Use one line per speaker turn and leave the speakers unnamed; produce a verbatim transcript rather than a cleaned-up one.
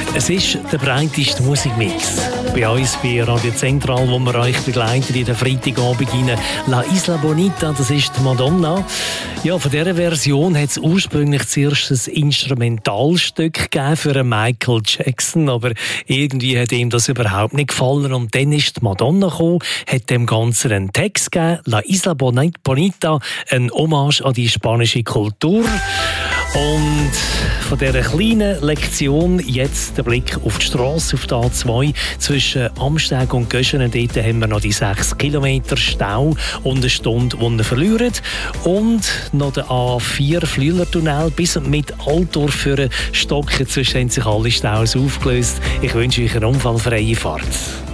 Es ist der breiteste Musikmix. Bei uns bei Radio Zentral, wo wir euch begleiten in den Freitagabend rein. La Isla Bonita, das ist die Madonna. Ja, von dieser Version hat es ursprünglich zuerst ein Instrumentalstück gegeben für Michael Jackson, aber irgendwie hat ihm das überhaupt nicht gefallen und dann ist die Madonna gekommen, hat dem Ganzen einen Text gegeben, La Isla Bonita, ein Hommage an die spanische Kultur. Und von dieser kleinen Lektion jetzt der Blick auf die Strasse, auf die A zwei zwischen Amsteg und Göschenen. Dort haben wir noch die sechs Kilometer Stau und eine Stunde, die wir verlieren. Und noch der A vier Flüelertunnel bis mit Altdorf für Stocken. Zwischen haben sich alle Staus aufgelöst. Ich wünsche euch eine unfallfreie Fahrt.